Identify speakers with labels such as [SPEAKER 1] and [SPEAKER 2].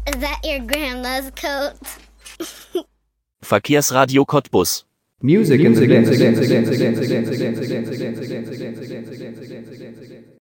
[SPEAKER 1] Is that your grandma's coat?
[SPEAKER 2] Verkehrsradio Cottbus.
[SPEAKER 3] Music and